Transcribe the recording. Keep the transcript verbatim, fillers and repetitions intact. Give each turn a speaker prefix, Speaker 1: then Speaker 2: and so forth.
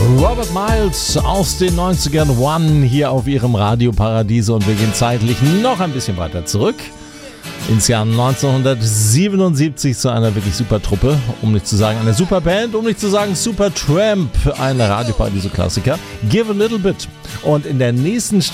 Speaker 1: Robert Miles aus den neunzigern, One hier auf ihrem Radioparadies, und wir gehen zeitlich noch ein bisschen weiter zurück ins Jahr neunzehnhundertsiebenundsiebzig zu einer wirklich super Truppe, um nicht zu sagen eine super Band, um nicht zu sagen Super Tramp, ein Radioparadies-Klassiker, Give a Little Bit. Und in der nächsten